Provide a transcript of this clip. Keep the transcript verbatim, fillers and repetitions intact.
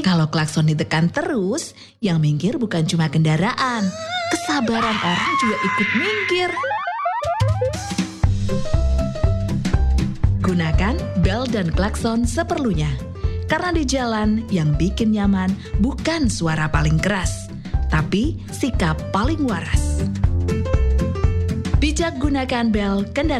Kalau klakson ditekan terus, yang minggir bukan cuma kendaraan, kesabaran orang juga ikut minggir. Gunakan bel dan klakson seperlunya. Karena di jalan yang bikin nyaman bukan suara paling keras, tapi sikap paling waras. Bijak gunakan bel kendaraan.